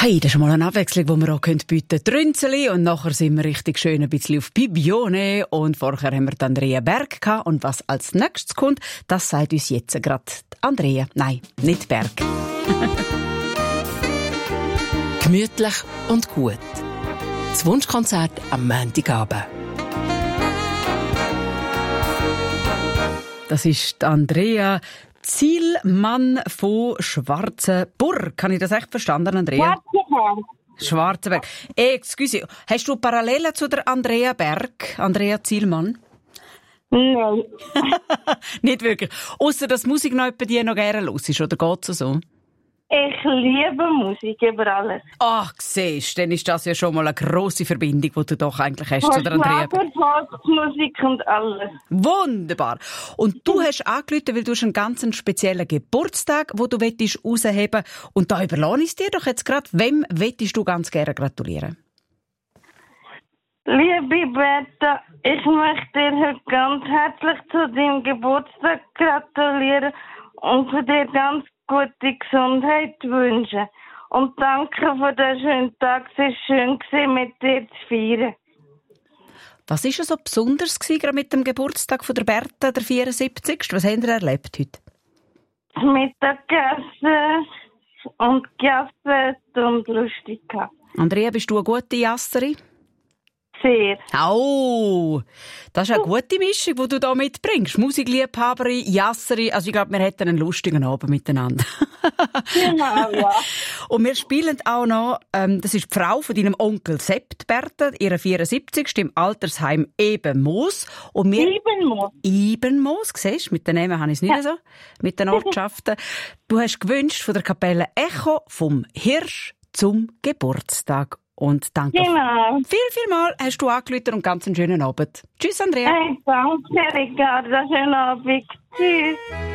Hey, das ist mal eine Abwechslung, die wir auch bieten können. Trünzeli und nachher sind wir richtig schön ein bisschen auf Bibione und vorher haben wir die Andrea Berg gehabt. Und was als nächstes kommt, das sagt uns jetzt gerade Andrea. Nein, nicht Berg. Gemütlich und gut. Das Wunschkonzert am Montagabend. Das ist die Andrea Zielmann von Schwarzenburg. Kann ich das echt verstanden, Andrea? Schwarzenberg. Excuse, hast du Parallelen zu der Andrea Berg, Andrea Zielmann? Nein. Nicht wirklich. Ausser dass Musik noch bei dir noch gerne los ist, oder geht's so? Ich liebe Musik über alles. Ach, siehst, dann ist das ja schon mal eine grosse Verbindung, die du doch eigentlich hast zu der Andrea Berg. Volksmusik und alles. Wunderbar. Und du hast angerufen, weil du hast einen ganz speziellen Geburtstag, den du herausheben willst. Und da überlasse ich es dir doch jetzt gerade. Wem möchtest du ganz gerne gratulieren? Liebe Berta, ich möchte dir heute ganz herzlich zu deinem Geburtstag gratulieren und für dir ganz gute Gesundheit wünschen. Und danke für den schönen Tag. Es war schön, mit dir zu feiern. Was war so besonders gerade mit dem Geburtstag von der Berta, der 74. Was habt ihr erlebt heute? Mittagessen und gejasset und lustig gehabt. Andrea, bist du eine gute Jasserin? Sehr. Oh, das ist eine gute Mischung, die du da mitbringst. Musikliebhaberin, Jasserin. Also ich glaube, wir hätten einen lustigen Abend miteinander. Genau, ja. Und wir spielen auch noch, das ist die Frau von deinem Onkel Sepp, Berta, ihre 74. im Altersheim Ebenmoos. Und wir Ebenmoos, siehst du, mit den Namen habe ich es nicht so, mit den Ortschaften. Du hast gewünscht von der Kapelle Echo vom Hirsch zum Geburtstag. Und danke. Genau. Viel mal hast du angerufen und ganz einen schönen Abend. Tschüss, Andrea. Hey, danke, Ricardo. Schönen Abend. Tschüss.